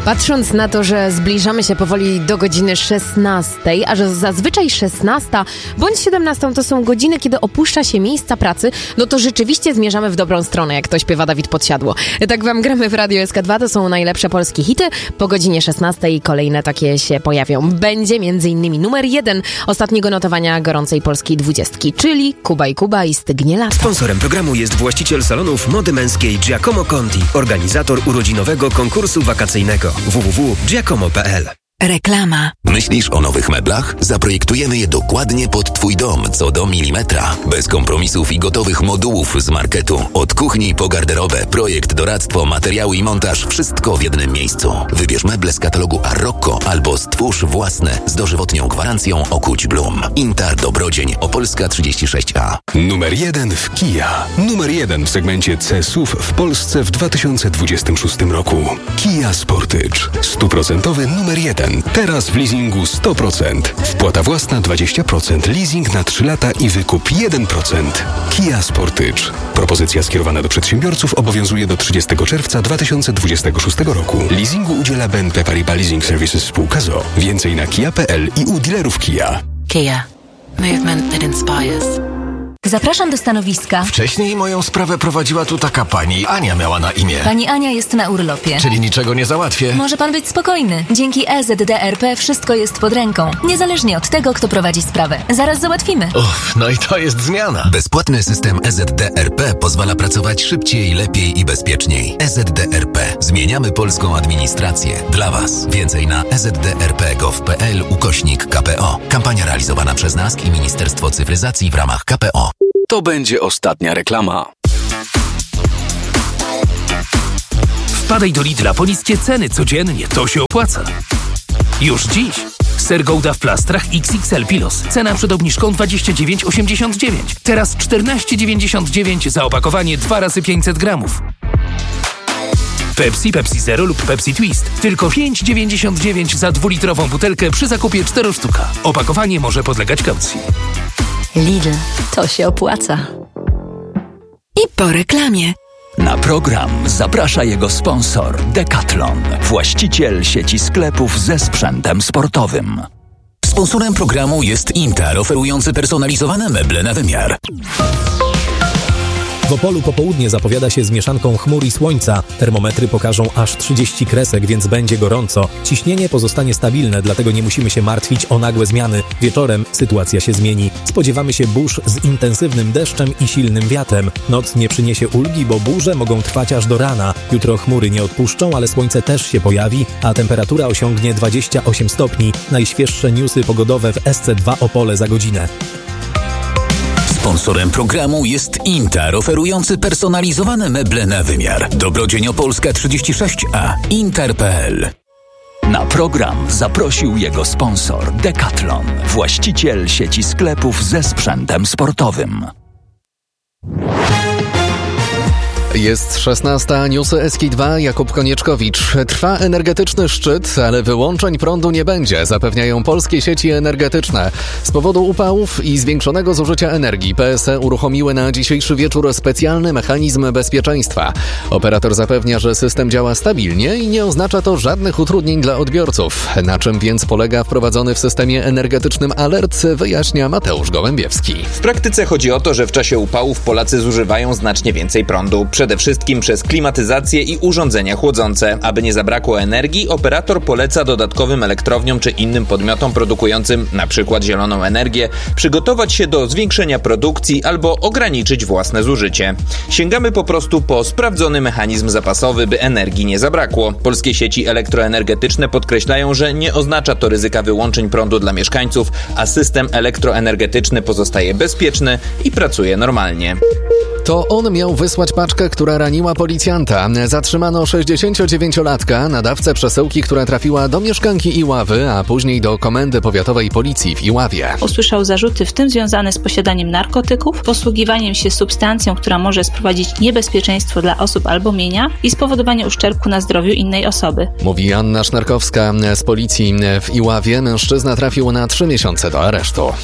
Patrząc na to, że zbliżamy się powoli do godziny 16, a że zazwyczaj 16 bądź 17 to są godziny, kiedy opuszcza się miejsca pracy, no to rzeczywiście zmierzamy w dobrą stronę, jak to śpiewa Dawid Podsiadło. Tak wam gramy w Radio SK2, to są najlepsze polskie hity. Po godzinie 16 kolejne takie się pojawią. Będzie m.in. numer 1 ostatniego notowania gorącej polskiej 20, czyli Kuba i Kuba i Stygnie lata. Sponsorem programu jest właściciel salonów mody męskiej Giacomo Conti, organizator urodzinowego konkursu wakacyjnego www.giacomo.pl. Reklama. Myślisz o nowych meblach? Zaprojektujemy je dokładnie pod Twój dom, co do milimetra. Bez kompromisów i gotowych modułów z marketu. Od kuchni po garderobę, projekt, doradztwo, materiały i montaż. Wszystko w jednym miejscu. Wybierz meble z katalogu Arocco albo stwórz własne z dożywotnią gwarancją Okuć Blum. Intar Dobrodzień, Opolska 36A. Numer 1 w Kia. Numer 1 w segmencie C-SUV w Polsce w 2026 roku. Kia Sportage. 100% numer 1. Teraz w leasingu 100%. Wpłata własna 20%, leasing na 3 lata i wykup 1%. Kia Sportage. Propozycja skierowana do przedsiębiorców obowiązuje do 30 czerwca 2026 roku. Leasingu udziela BNP Paribas Leasing Services spółka ZOO. Więcej na kia.pl i u dealerów Kia. Kia. Movement that inspires. Zapraszam do stanowiska. Wcześniej moją sprawę prowadziła tu taka pani. Ania miała na imię. Pani Ania jest na urlopie. Czyli niczego nie załatwię. Może pan być spokojny. Dzięki EZDRP wszystko jest pod ręką. Niezależnie od tego, kto prowadzi sprawę. Zaraz załatwimy. No i to jest zmiana. Bezpłatny system EZDRP pozwala pracować szybciej, lepiej i bezpieczniej. EZDRP. Zmieniamy polską administrację. Dla Was. Więcej na ezdrp.gov.pl/KPO. Kampania realizowana przez NASK i Ministerstwo Cyfryzacji w ramach KPO. To będzie ostatnia reklama. Wpadaj do Lidla po niskie ceny codziennie, to się opłaca. Już dziś. Ser Gouda w plastrach XXL Pilos. Cena przed obniżką 29,89. Teraz 14,99 za opakowanie 2 razy 500 gramów. Pepsi, Pepsi Zero lub Pepsi Twist. Tylko 5,99 za 2-litrową butelkę przy zakupie 4 sztuka. Opakowanie może podlegać kaucji. Lidl. To się opłaca. I po reklamie. Na program zaprasza jego sponsor Decathlon, właściciel sieci sklepów ze sprzętem sportowym. Sponsorem programu jest Intar, oferujący personalizowane meble na wymiar. W Opolu popołudnie zapowiada się z mieszanką chmur i słońca. Termometry pokażą aż 30 kresek, więc będzie gorąco. Ciśnienie pozostanie stabilne, dlatego nie musimy się martwić o nagłe zmiany. Wieczorem sytuacja się zmieni. Spodziewamy się burz z intensywnym deszczem i silnym wiatrem. Noc nie przyniesie ulgi, bo burze mogą trwać aż do rana. Jutro chmury nie odpuszczą, ale słońce też się pojawi, a temperatura osiągnie 28 stopni. Najświeższe newsy pogodowe w SC2 Opole za godzinę. Sponsorem programu jest Intar, oferujący personalizowane meble na wymiar. Dobrodzień Opolska 36A. Intar.pl. Na program zaprosił jego sponsor Decathlon, właściciel sieci sklepów ze sprzętem sportowym. Jest 16, newsy SK2, Jakub Konieczkowicz. Trwa energetyczny szczyt, ale wyłączeń prądu nie będzie, zapewniają polskie sieci energetyczne. Z powodu upałów i zwiększonego zużycia energii PSE uruchomiły na dzisiejszy wieczór specjalny mechanizm bezpieczeństwa. Operator zapewnia, że system działa stabilnie i nie oznacza to żadnych utrudnień dla odbiorców. Na czym więc polega wprowadzony w systemie energetycznym alert, wyjaśnia Mateusz Gołębiewski. W praktyce chodzi o to, że w czasie upałów Polacy zużywają znacznie więcej prądu. Przede wszystkim przez klimatyzację i urządzenia chłodzące. Aby nie zabrakło energii, operator poleca dodatkowym elektrowniom czy innym podmiotom produkującym np. zieloną energię przygotować się do zwiększenia produkcji albo ograniczyć własne zużycie. Sięgamy po prostu po sprawdzony mechanizm zapasowy, by energii nie zabrakło. Polskie sieci elektroenergetyczne podkreślają, że nie oznacza to ryzyka wyłączeń prądu dla mieszkańców, a system elektroenergetyczny pozostaje bezpieczny i pracuje normalnie. To on miał wysłać paczkę, która raniła policjanta. Zatrzymano 69-latka, nadawcę przesyłki, która trafiła do mieszkanki Iławy, a później do Komendy Powiatowej Policji w Iławie. Usłyszał zarzuty, w tym związane z posiadaniem narkotyków, posługiwaniem się substancją, która może sprowadzić niebezpieczeństwo dla osób albo mienia i spowodowanie uszczerbku na zdrowiu innej osoby. Mówi Anna Sznarkowska z Policji w Iławie. Mężczyzna trafił na 3 miesiące do aresztu.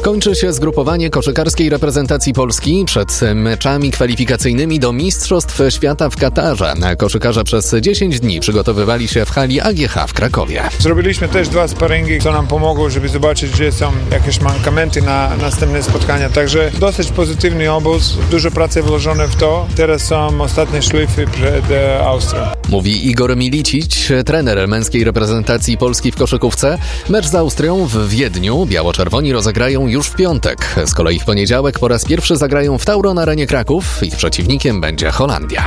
Kończy się zgrupowanie koszykarskiej reprezentacji Polski przed meczami kwalifikacyjnymi do Mistrzostw Świata w Katarze. Koszykarze przez 10 dni przygotowywali się w hali AGH w Krakowie. Zrobiliśmy też 2 sparingi, co nam pomogło, żeby zobaczyć, gdzie są jakieś mankamenty na następne spotkania. Także dosyć pozytywny obóz, dużo pracy włożone w to. Teraz są ostatnie szlify przed Austrią. Mówi Igor Milicic, trener męskiej reprezentacji Polski w koszykówce. Mecz z Austrią w Wiedniu biało-czerwoni rozegrają już w piątek. Z kolei w poniedziałek po raz pierwszy zagrają w Tauron Arenie Kraków. Ich przeciwnikiem będzie Holandia.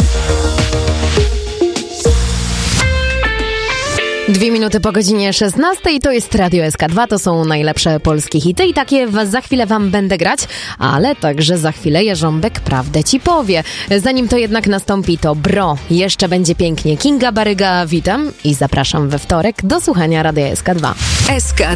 2 minuty po godzinie 16 i to jest Radio SK2, to są najlepsze polskie hity i takie za chwilę wam będę grać, ale także za chwilę Jarząbek prawdę ci powie. Zanim to jednak nastąpi, to jeszcze będzie pięknie. Kinga Baryga, witam i zapraszam we wtorek do słuchania Radia SK2. SK2.